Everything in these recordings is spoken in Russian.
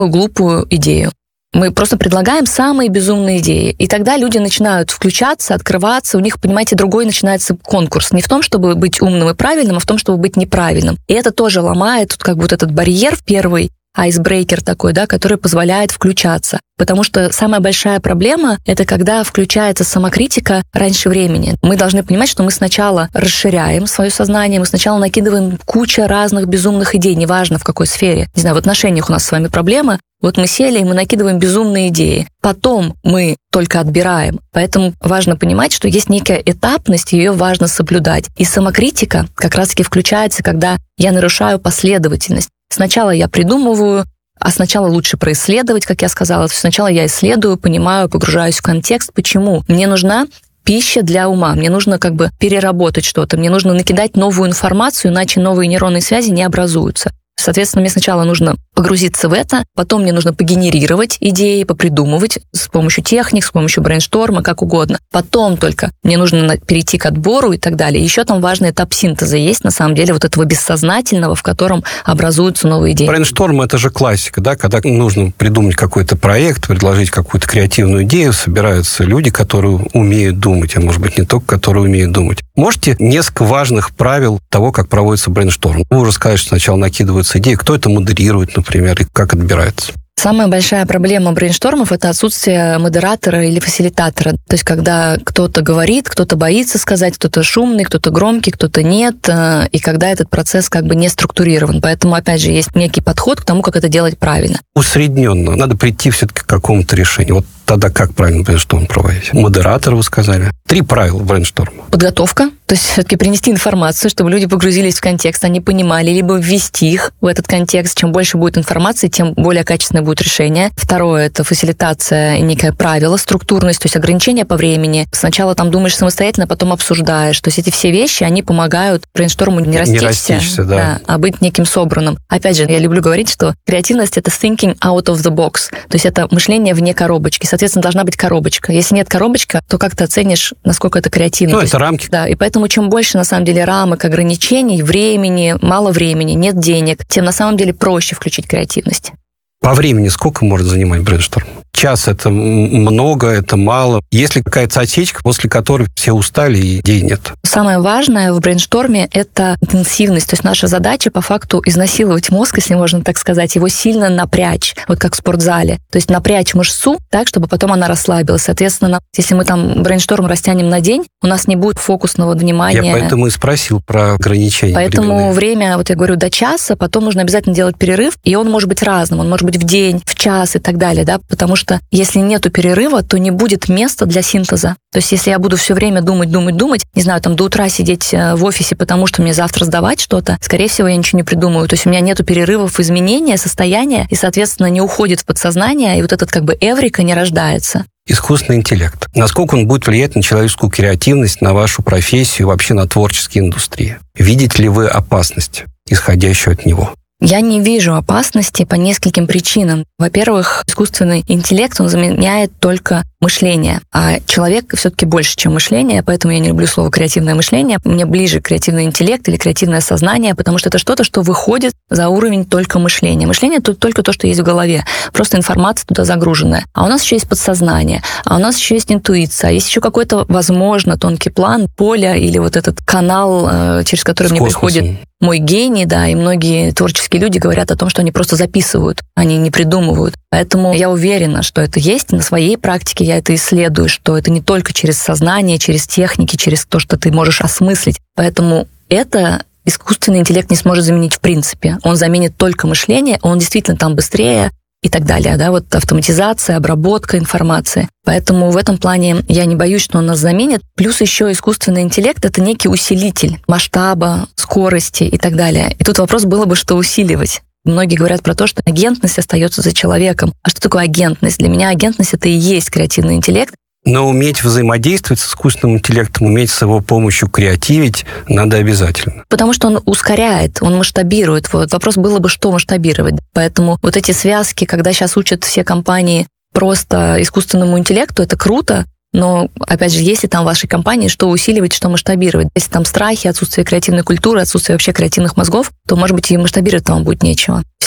глупую идею. Мы просто предлагаем самые безумные идеи. И тогда люди начинают включаться, открываться. У них, понимаете, другой начинается конкурс. Не в том, чтобы быть умным и правильным, а в том, чтобы быть неправильным. И это тоже ломает тут как бы вот этот барьер первый, айсбрейкер такой, да, который позволяет включаться. Потому что самая большая проблема — это когда включается самокритика раньше времени. Мы должны понимать, что мы сначала расширяем свое сознание, мы сначала накидываем кучу разных безумных идей, неважно в какой сфере. Не знаю, в отношениях у нас с вами проблема, вот мы сели, и мы накидываем безумные идеи. Потом мы только отбираем. Поэтому важно понимать, что есть некая этапность, ее важно соблюдать. И самокритика как раз-таки включается, когда я нарушаю последовательность. Сначала я придумываю, а сначала лучше происследовать, как я сказала. Сначала я исследую, понимаю, погружаюсь в контекст. Почему? Мне нужна пища для ума. Мне нужно как бы переработать что-то. Мне нужно накидать новую информацию, иначе новые нейронные связи не образуются. Соответственно, мне сначала нужно погрузиться в это, потом мне нужно погенерировать идеи, попридумывать с помощью техник, с помощью брейншторма, как угодно. Потом только мне нужно перейти к отбору и так далее. Еще там важный этап синтеза есть, на самом деле, вот этого бессознательного, в котором образуются новые идеи. Брейншторм — это же классика, да, когда нужно придумать какой-то проект, предложить какую-то креативную идею, собираются люди, которые умеют думать, а может быть, не только которые умеют думать. Можете несколько важных правил того, как проводится брейншторм? Вы уже сказали, что сначала накидываются идеи, кто это модерирует, например, и как отбирается? Самая большая проблема брейнштормов — это отсутствие модератора или фасилитатора. То есть, когда кто-то говорит, кто-то боится сказать, кто-то шумный, кто-то громкий, кто-то нет, и когда этот процесс как бы не структурирован. Поэтому, опять же, есть некий подход к тому, как это делать правильно. Усредненно. Надо прийти все-таки к какому-то решению. Вот тогда как правильно брейншторм проводить? Модератор, вы сказали. 3 правила брейншторма. Подготовка. То есть все-таки принести информацию, чтобы люди погрузились в контекст, они понимали, либо ввести их в этот контекст. Чем больше будет информации, тем более качественное будет решение. Второе — это фасилитация и некое правило, структурность, то есть ограничения по времени. Сначала там думаешь самостоятельно, потом обсуждаешь. То есть эти все вещи, они помогают брейншторму не растечься, да, а быть неким собранным. Опять же, я люблю говорить, что креативность — это thinking out of the box. То есть это мышление вне коробочки. Соответственно, должна быть коробочка. Если нет коробочка, то как ты оценишь, насколько это креативно? Ну, это рамки. Да, и поэтому чем больше, на самом деле, рамок, ограничений, времени, мало времени, нет денег, тем на самом деле проще включить креативность. По времени сколько может занимать брейншторм? Час — это много, это мало. Есть ли какая-то отсечка, после которой все устали и идей нет? Самое важное в брейншторме — это интенсивность. То есть наша задача по факту изнасиловать мозг, если можно так сказать, его сильно напрячь, вот как в спортзале. То есть напрячь мышцу так, чтобы потом она расслабилась. Соответственно, если мы там брейншторм растянем на день, у нас не будет фокусного внимания. Я поэтому и спросил про ограничения. Поэтому время, вот я говорю, до часа, потом нужно обязательно делать перерыв, и он может быть разным. Он может быть в день, в час и так далее, да, потому что если нету перерыва, то не будет места для синтеза. То есть если я буду все время думать, не знаю, там до утра сидеть в офисе, потому что мне завтра сдавать что-то, скорее всего, я ничего не придумаю. То есть у меня нету перерывов, изменения состояния, и, соответственно, не уходит в подсознание, и вот этот как бы эврика не рождается. Искусственный интеллект. Насколько он будет влиять на человеческую креативность, на вашу профессию, вообще на творческие индустрии? Видите ли вы опасность, исходящую от него? Я не вижу опасности по нескольким причинам. Во-первых, искусственный интеллект, он заменяет только мышление, а человек все-таки больше, чем мышление, поэтому я не люблю слово «креативное мышление». Мне ближе креативный интеллект или креативное сознание, потому что это что-то, что выходит за уровень только мышления. Мышление — это только то, что есть в голове, просто информация туда загруженная. А у нас еще есть подсознание, а у нас еще есть интуиция, есть еще какой-то, возможно, тонкий план, поле или вот этот канал, через который мне приходит мой гений, да, и многие творческие люди говорят о том, что они просто записывают, они не придумывают. Поэтому я уверена, что это есть. На своей практике я это исследую, что это не только через сознание, через техники, через то, что ты можешь осмыслить. Поэтому это искусственный интеллект не сможет заменить в принципе. Он заменит только мышление, он действительно там быстрее и так далее, да, вот автоматизация, обработка информации. Поэтому в этом плане я не боюсь, что он нас заменит. Плюс еще искусственный интеллект — это некий усилитель масштаба, скорости и так далее. И тут вопрос было бы, что усиливать. Многие говорят про то, что агентность остается за человеком. А что такое агентность? Для меня агентность — это и есть креативный интеллект. Но уметь взаимодействовать с искусственным интеллектом, уметь с его помощью креативить надо обязательно. Потому что он ускоряет, он масштабирует. Вот вопрос было бы, что масштабировать. Поэтому вот эти связки, когда сейчас учат все компании просто искусственному интеллекту, это круто. Но, опять же, если там в вашей компании что усиливать, что масштабировать. Если там страхи, отсутствие креативной культуры, отсутствие вообще креативных мозгов, то, может быть, и масштабировать там будет нечего.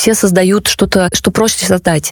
все создают что-то, что проще создать.